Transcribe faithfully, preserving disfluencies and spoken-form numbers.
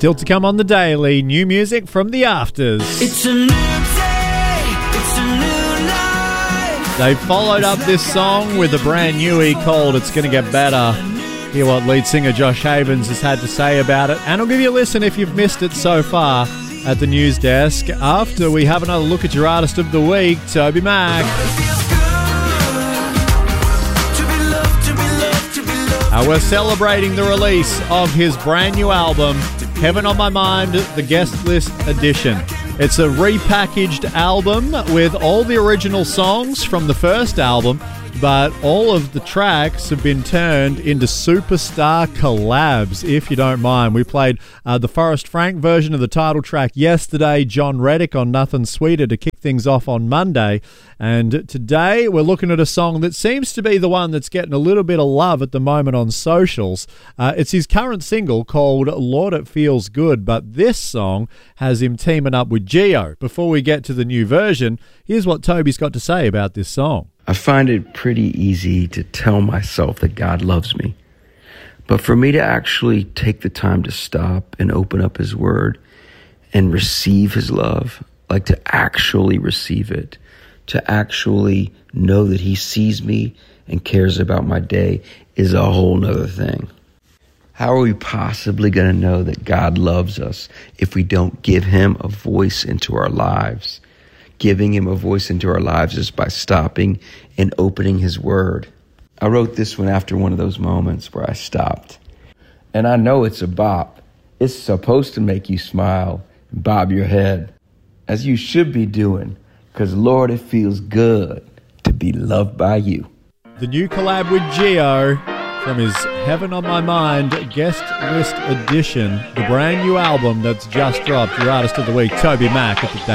Still to come on the daily, new music from the Afters. It's a new day, it's a new life. They followed up this song with a brand newie called It's Gonna Get Better. Hear what lead singer Josh Havens has had to say about it, and I'll give you a listen if you've missed it so far at the news desk after we have another look at your artist of the week, Toby Mac. Uh, we're celebrating the release of his brand new album, Heaven on My Mind, the Guest List Edition. It's a repackaged album with all the original songs from the first album, but all of the tracks have been turned into superstar collabs, if you don't mind. We played uh, the Forrest Frank version of the title track yesterday, John Reddick on Nothing Sweeter to kick things off on Monday. And today we're looking at a song that seems to be the one that's getting a little bit of love at the moment on socials. Uh, it's his current single called Lord It Feels Good, but this song has him teaming up with Gio. Before we get to the new version, here's what Toby's got to say about this song. I find it pretty easy to tell myself that God loves me. But for me to actually take the time to stop and open up his word and receive his love, like to actually receive it, to actually know that he sees me and cares about my day is a whole nother thing. How are we possibly going to know that God loves us if we don't give him a voice into our lives? Giving him a voice into our lives is by stopping and opening his word. I wrote this one after one of those moments where I stopped. And I know it's a bop. It's supposed to make you smile and bob your head, as you should be doing, because Lord, it feels good to be loved by you. The new collab with Gio from his Heaven on My Mind Guest List Edition, the brand new album that's just dropped. Your artist of the week, Toby Mac at the